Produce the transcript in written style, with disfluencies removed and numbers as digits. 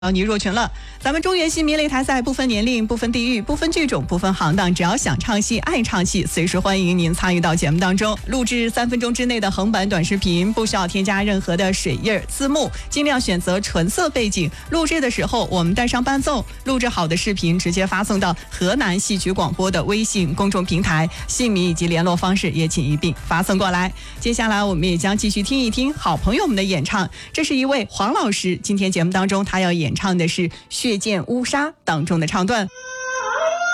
你入群了。咱们中原戏迷擂台赛不分年龄、不分地域、不分剧种、不分行当，只要想唱戏、爱唱戏，随时欢迎您参与到节目当中。录制3分钟之内的横版短视频，不需要添加任何的水印、字幕，尽量选择纯色背景。录制的时候我们带上伴奏，录制好的视频直接发送到河南戏曲广播的微信公众平台，姓名以及联络方式也请一并发送过来。接下来我们也将继续听一听好朋友们的演唱，这是一位黄老师，今天节目当中他要演唱的是《血溅乌纱》当中的唱段。